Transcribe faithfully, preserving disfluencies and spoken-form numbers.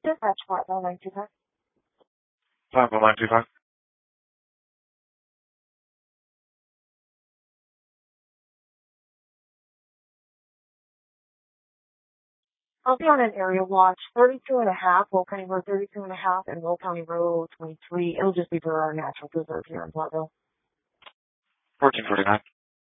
Dispatch five one nine two five. five one nine two five. I'll be on an area watch, thirty-two and a half, Will County Road thirty-two and a half, and Will County Road twenty-three. It'll just be for our natural preserve here in Platteville. fourteen forty-nine.